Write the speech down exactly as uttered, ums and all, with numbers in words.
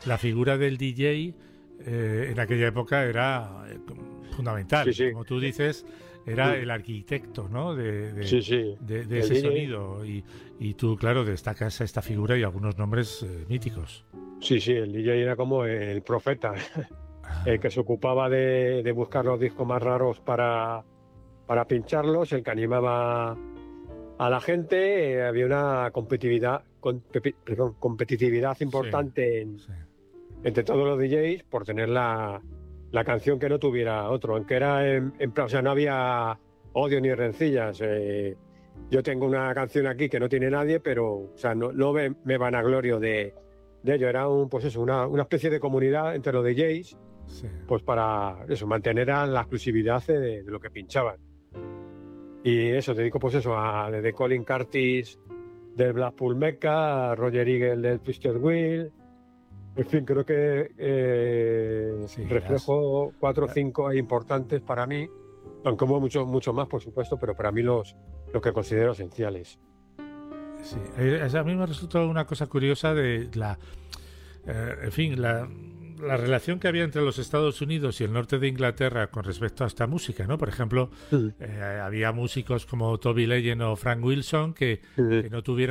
la figura del D J eh, en aquella época era eh, fundamental. Sí, sí. Como tú dices, era Sí. el arquitecto, ¿no? de, de, Sí, sí. de, de El ese D J. sonido. Y, y tú, claro, destacas a esta figura y algunos nombres eh, míticos. Sí, sí, el D J era como el profeta, el que se ocupaba de, de buscar los discos más raros para, para pincharlos, el que animaba a la gente. Eh, había una competitividad, con, pepi- perdón, competitividad importante en- Sí. entre todos los D Js por tener la, la canción que no tuviera otro, aunque era en, en plan, o sea, no había odio ni rencillas. eh, yo tengo una canción aquí que no tiene nadie, pero o sea, no, no me, me vanaglorio de, de ello. Era un, pues eso, una, una especie de comunidad entre los D Js, Sí. pues para eso, mantener a la exclusividad de, de lo que pinchaban. Y eso, dedico pues eso a desde Colin Curtis del Blackpool Mecca, a Roger Eagle del Twisted Wheel. En fin, creo que eh, Sí, reflejo cuatro o cinco importantes para mí, aunque hubo muchos mucho más, por supuesto, pero para mí los, los que considero esenciales. Sí, eh, a mí me resultó una cosa curiosa de la, eh, en fin, la, la relación que había entre los Estados Unidos y el norte de Inglaterra con respecto a esta música, ¿no? Por ejemplo, Mm. eh, había músicos como Toby Legend o Frank Wilson que, Mm. que no tuvieron